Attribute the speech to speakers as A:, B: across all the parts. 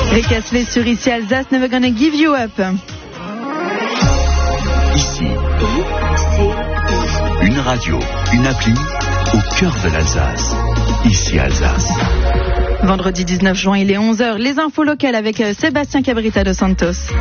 A: Rick Astley sur Ici Alsace, Never Gonna Give You Up.
B: Ici, une radio, une appli au cœur de l'Alsace. Ici Alsace.
A: Vendredi 19 juin, il est 11h. Les infos locales avec Sébastien Cabrita dos Santos.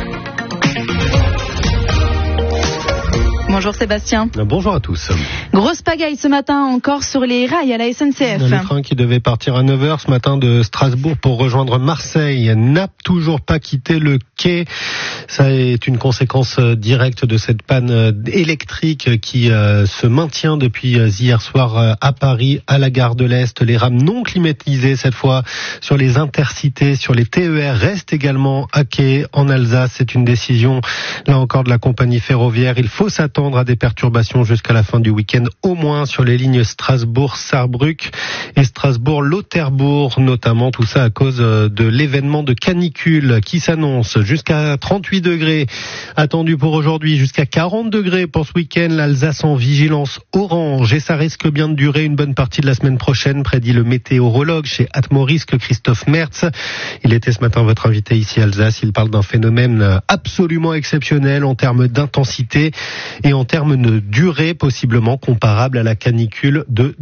A: Bonjour Sébastien.
C: Bonjour à tous.
A: Grosse pagaille ce matin encore sur les rails à la SNCF.
C: Le train qui devait partir à 9h ce matin de Strasbourg pour rejoindre Marseille n'a toujours pas quitté le quai. Ça est une conséquence directe de cette panne électrique qui se maintient depuis hier soir à Paris, à la gare de l'Est. Les rames non climatisées cette fois sur les intercités, sur les TER restent également à quai en Alsace. C'est une décision là encore de la compagnie ferroviaire. Il faut s'attendre à des perturbations jusqu'à la fin du week-end, au moins sur les lignes Strasbourg-Sarrebruck et Strasbourg-Lauterbourg, notamment tout ça à cause de l'événement de canicule qui s'annonce. Jusqu'à 38 degrés attendus pour aujourd'hui, jusqu'à 40 degrés pour ce week-end. L'Alsace en vigilance orange et ça risque bien de durer une bonne partie de la semaine prochaine, prédit le météorologue chez Atmorisque, Christophe Mertz. Il était ce matin votre invité ici à Alsace. Il parle d'un phénomène absolument exceptionnel en termes d'intensité et en termes de durée possiblement comparable à la canicule de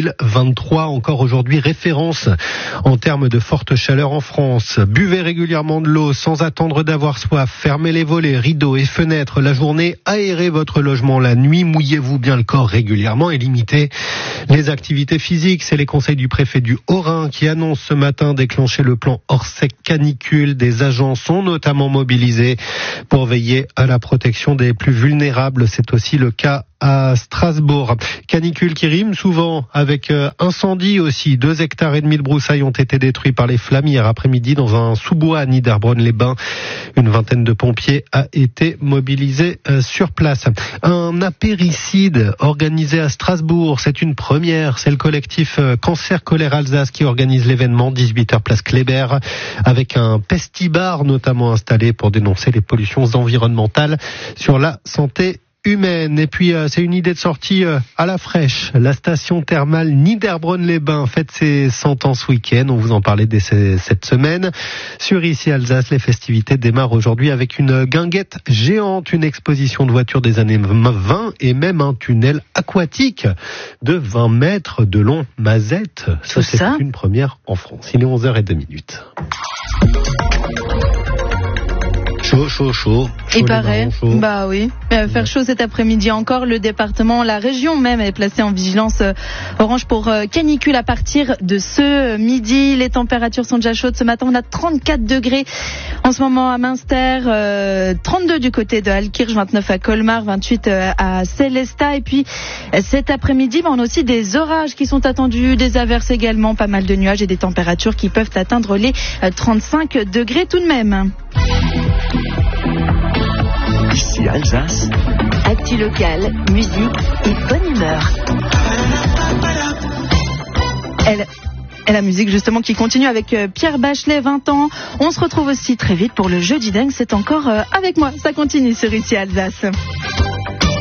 C: 2023. Encore aujourd'hui, référence en termes de forte chaleur en France. Buvez régulièrement de l'eau sans attendre d'avoir soif. Fermez les volets, rideaux et fenêtres la journée. Aérez votre logement la nuit. Mouillez-vous bien le corps régulièrement et limitez les activités physiques. C'est les conseils du préfet du Haut-Rhin qui annonce ce matin déclencher le plan Orsec canicule. Des agents sont notamment mobilisés pour veiller à la protection des plus vulnérables. C'est aussi le cas à Strasbourg. Canicule qui rime souvent avec incendie aussi. 2,5 hectares de broussailles ont été détruits par les flammes hier après-midi dans un sous-bois à Niederbronn-les-Bains. Une vingtaine de pompiers a été mobilisés sur place. Un apéricide organisé à Strasbourg, c'est une première. C'est le collectif Cancer Colère Alsace qui organise l'événement, 18h place Kléber, avec un pestibar notamment installé pour dénoncer les pollutions environnementales sur la santé humaine. Et puis c'est une idée de sortie à la fraîche. La station thermale Niederbronn-les-Bains fête ses 100 ans ce week-end. On vous en parlait dès cette semaine. Sur Ici Alsace, les festivités démarrent aujourd'hui avec une guinguette géante, une exposition de voitures des années 20 et même un tunnel aquatique de 20 mètres de long. Mazette, ça c'est une première en France. Il est 11h02. Chaud.
A: Il paraît, bah oui. Faire chaud cet après-midi encore. Le département, la région même est placée en vigilance orange pour canicule à partir de ce midi. Les températures sont déjà chaudes. Ce matin, on a 34 degrés en ce moment à Münster, 32 du côté de Alkirch, 29 à Colmar, 28 à Sélestat. Et puis cet après-midi, on a aussi des orages qui sont attendus, des averses également, pas mal de nuages et des températures qui peuvent atteindre les 35 degrés tout de même.
B: Ici Alsace.
D: Actu locale, musique et bonne humeur.
A: Et la musique justement qui continue avec Pierre Bachelet, 20 ans. On se retrouve aussi très vite pour le Jeudi Dingue. C'est encore avec moi. Ça continue sur Ici Alsace.